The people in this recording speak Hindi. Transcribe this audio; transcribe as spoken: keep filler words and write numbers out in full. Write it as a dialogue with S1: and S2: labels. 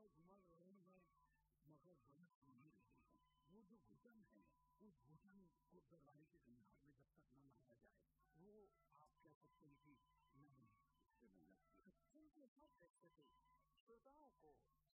S1: घुमा रहे हैं मगर बड़ी नहीं रही है। वो जो घुटन है उस घुटन को दरवाजे के किनारे में जब तक न लाया जाए वो आप कह सकते हैं कि नहीं इससे नहीं लगती।
S2: जिनकी हर दृष्टि श्रोताओं को